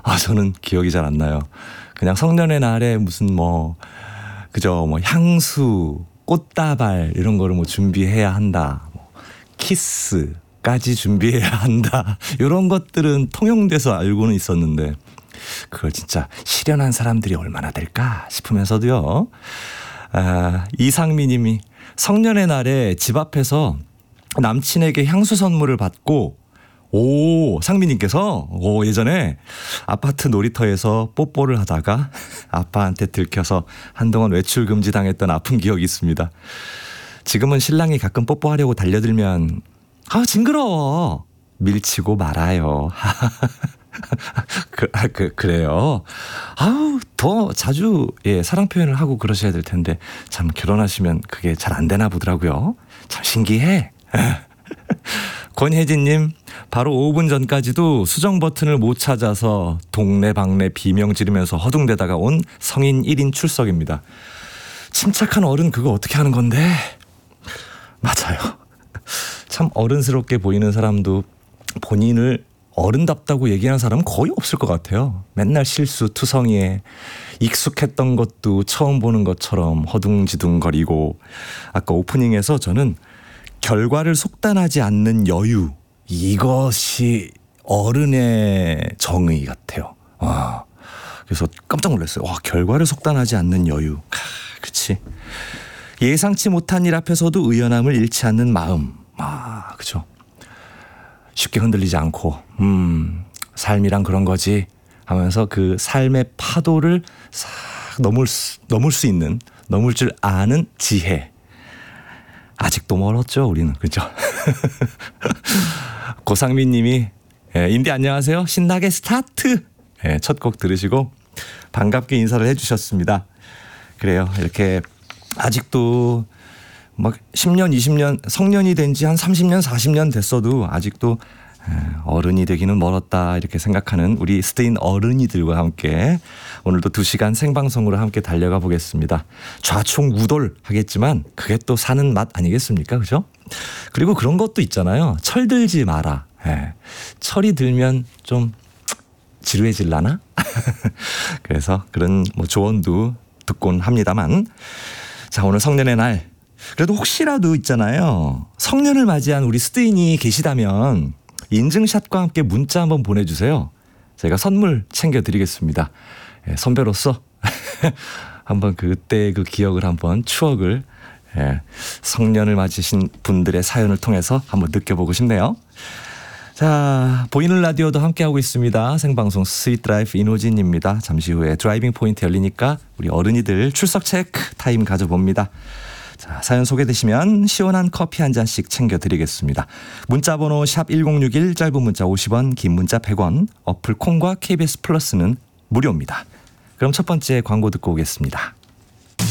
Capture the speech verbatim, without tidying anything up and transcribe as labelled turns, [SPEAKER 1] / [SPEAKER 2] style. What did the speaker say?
[SPEAKER 1] 아, 저는 기억이 잘 안 나요. 그냥 성년의 날에 무슨 뭐 그저 뭐 향수, 꽃다발 이런 거를 뭐 준비해야 한다. 뭐 키스까지 준비해야 한다. 이런 것들은 통용돼서 알고는 있었는데 그걸 진짜 실현한 사람들이 얼마나 될까 싶으면서도요. 아, 이상미 님이 성년의 날에 집 앞에서 남친에게 향수 선물을 받고 오, 상미님께서 오, 예전에 아파트 놀이터에서 뽀뽀를 하다가 아빠한테 들켜서 한동안 외출 금지 당했던 아픈 기억이 있습니다. 지금은 신랑이 가끔 뽀뽀하려고 달려들면 아, 징그러워 밀치고 말아요. 그, 아, 그, 그래요. 아우, 더 자주, 예, 사랑 표현을 하고 그러셔야 될 텐데, 참, 결혼하시면 그게 잘 안 되나 보더라고요. 참 신기해. 권혜진님, 바로 오 분 전까지도 수정 버튼을 못 찾아서 동네방네 비명 지르면서 허둥대다가 온 성인 일 인 출석입니다. 침착한 어른 그거 어떻게 하는 건데? 맞아요. 참 어른스럽게 보이는 사람도 본인을 어른답다고 얘기하는 사람은 거의 없을 것 같아요. 맨날 실수 투성이에 익숙했던 것도 처음 보는 것처럼 허둥지둥거리고 아까 오프닝에서 저는 결과를 속단하지 않는 여유 이것이 어른의 정의 같아요. 와, 그래서 깜짝 놀랐어요. 와, 결과를 속단하지 않는 여유. 그렇지. 예상치 못한 일 앞에서도 의연함을 잃지 않는 마음. 아, 그렇죠. 쉽게 흔들리지 않고 음, 삶이란 그런 거지 하면서 그 삶의 파도를 싹 넘을 수, 넘을 수 있는 넘을 줄 아는 지혜. 아직도 멀었죠 우리는. 그렇죠. 고상민 님이 예, 인디 안녕하세요. 신나게 스타트. 예, 첫 곡 들으시고 반갑게 인사를 해주셨습니다. 그래요. 이렇게 아직도 막 십 년, 이십 년 성년이 된 지 한 삼십 년, 사십 년 됐어도 아직도 어른이 되기는 멀었다 이렇게 생각하는 우리 스테인 어른이들과 함께 오늘도 두 시간 생방송으로 함께 달려가 보겠습니다. 좌충우돌 하겠지만 그게 또 사는 맛 아니겠습니까? 그죠? 그리고 그런 것도 있잖아요. 철들지 마라. 예. 철이 들면 좀 지루해질라나? 그래서 그런 뭐 조언도 듣곤 합니다만 자, 오늘 성년의 날 그래도 혹시라도 있잖아요. 성년을 맞이한 우리 스테인이 계시다면 인증샷과 함께 문자 한번 보내주세요. 제가 선물 챙겨드리겠습니다. 예, 선배로서 한번 그때 그 기억을 한번 추억을 예, 성년을 맞으신 분들의 사연을 통해서 한번 느껴보고 싶네요. 자, 보이는 라디오도 함께하고 있습니다. 생방송 스윗 드라이브 이노진입니다. 잠시 후에 드라이빙 포인트 열리니까 우리 어른이들 출석 체크 타임 가져봅니다. 자, 사연 소개되시면 시원한 커피 한 잔씩 챙겨드리겠습니다. 문자번호 샵 일공육일 짧은 문자 오십 원 긴 문자 백 원 어플 콩과 케이비에스 플러스는 무료입니다. 그럼 첫 번째 광고 듣고 오겠습니다.